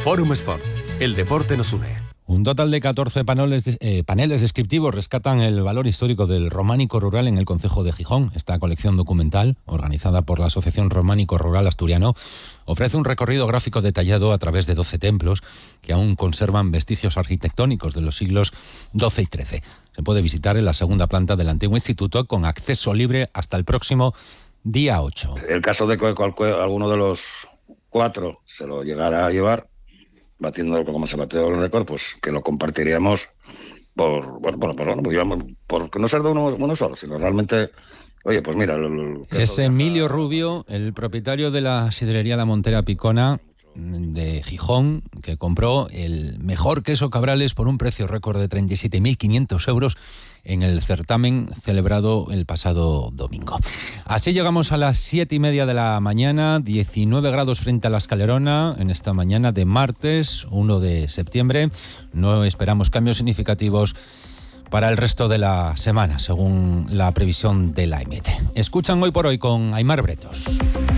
Forum Sport. El deporte nos une. Un total de 14 paneles descriptivos rescatan el valor histórico del románico rural en el concejo de Gijón. Esta colección documental, organizada por la Asociación Románico Rural Asturiano, ofrece un recorrido gráfico detallado a través de 12 templos que aún conservan vestigios arquitectónicos de los siglos XII y XIII. Se puede visitar en la segunda planta del antiguo instituto con acceso libre hasta el próximo día 8. El caso de que alguno de los 4 se lo llegara a llevar, batiendo como se bateó el récord, pues que lo compartiríamos por no ser de uno solo, sino realmente, oye, pues mira... Es Emilio Rubio, el propietario de la sidrería La Montera Picona de Gijón, que compró el mejor queso Cabrales por un precio récord de 37.500 euros en el certamen celebrado el pasado domingo. Así llegamos a las 7:30 de la mañana, 19 grados frente a la Escalerona, en esta mañana de martes 1 de septiembre. No esperamos cambios significativos para el resto de la semana, según la previsión de la EMET. Escuchan Hoy por Hoy con Aimar Bretos.